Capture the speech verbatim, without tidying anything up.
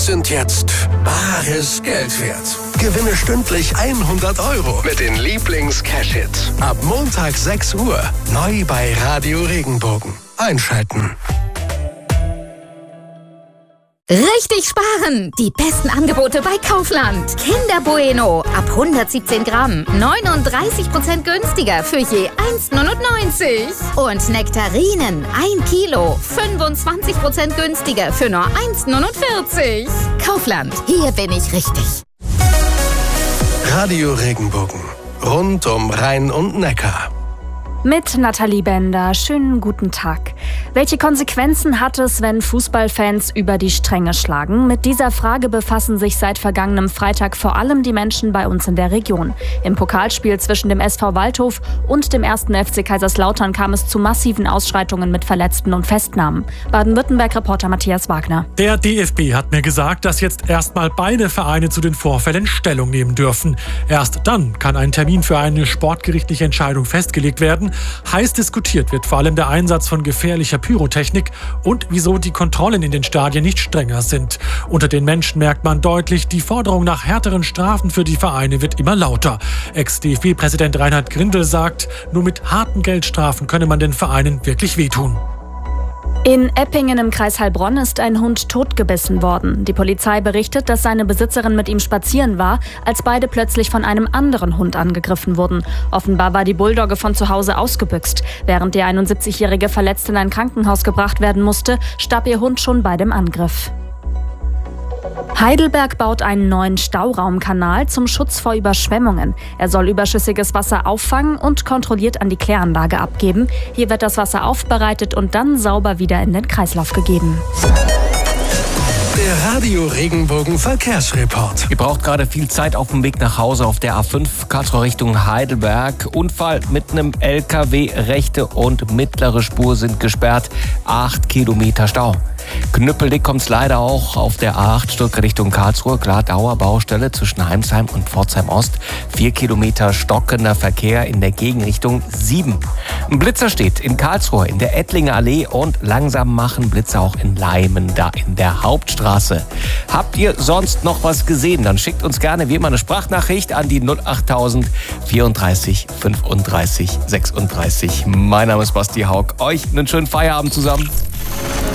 sind jetzt bares Geld wert. Gewinne stündlich hundert Euro mit den Lieblings-Cash-Hits. Ab Montag sechs Uhr. Neu bei Radio Regenbogen. Einschalten. Richtig sparen! Die besten Angebote bei Kaufland. Kinder Bueno ab hundertsiebzehn Gramm. neununddreißig Prozent günstiger für je eins neunundneunzig. Und Nektarinen ein Kilo. fünfundzwanzig Prozent günstiger für nur eins neunundvierzig. Kaufland, hier bin ich richtig. Radio Regenbogen. Rund um Rhein und Neckar. Mit Nathalie Bender. Schönen guten Tag. Welche Konsequenzen hat es, wenn Fußballfans über die Stränge schlagen? Mit dieser Frage befassen sich seit vergangenem Freitag vor allem die Menschen bei uns in der Region. Im Pokalspiel zwischen dem S V Waldhof und dem ersten F C Kaiserslautern kam es zu massiven Ausschreitungen mit Verletzten und Festnahmen. Baden-Württemberg-Reporter Matthias Wagner. Der D F B hat mir gesagt, dass jetzt erstmal beide Vereine zu den Vorfällen Stellung nehmen dürfen. Erst dann kann ein Termin für eine sportgerichtliche Entscheidung festgelegt werden. Heiß diskutiert wird vor allem der Einsatz von gefährlicher Pyrotechnik und wieso die Kontrollen in den Stadien nicht strenger sind. Unter den Menschen merkt man deutlich, die Forderung nach härteren Strafen für die Vereine wird immer lauter. Ex-D F B-Präsident Reinhard Grindel sagt, nur mit harten Geldstrafen könne man den Vereinen wirklich wehtun. In Eppingen im Kreis Heilbronn ist ein Hund totgebissen worden. Die Polizei berichtet, dass seine Besitzerin mit ihm spazieren war, als beide plötzlich von einem anderen Hund angegriffen wurden. Offenbar war die Bulldogge von zu Hause ausgebüxt. Während der einundsiebzigjährige verletzt in ein Krankenhaus gebracht werden musste, starb ihr Hund schon bei dem Angriff. Heidelberg baut einen neuen Stauraumkanal zum Schutz vor Überschwemmungen. Er soll überschüssiges Wasser auffangen und kontrolliert an die Kläranlage abgeben. Hier wird das Wasser aufbereitet und dann sauber wieder in den Kreislauf gegeben. Der Radio Regenbogen Verkehrsreport. Ihr braucht gerade viel Zeit auf dem Weg nach Hause auf der A fünf Karlsruhe Richtung Heidelberg. Unfall mit einem L K W. Rechte und mittlere Spur sind gesperrt. Acht Kilometer Stau. Knüppeldick kommt es leider auch auf der A acht Stuttgart Richtung Karlsruhe. Gladauer Baustelle zwischen Heimsheim und Pforzheim Ost. Vier Kilometer stockender Verkehr in der Gegenrichtung. Sieben. Ein Blitzer steht in Karlsruhe in der Ettlinger Allee und langsam machen Blitzer auch in Leimen da in der Hauptstraße. Habt ihr sonst noch was gesehen? Dann schickt uns gerne wie immer eine Sprachnachricht an die null achttausend vierunddreißig fünfunddreißig sechsunddreißig. Mein Name ist Basti Haug. Euch einen schönen Feierabend zusammen.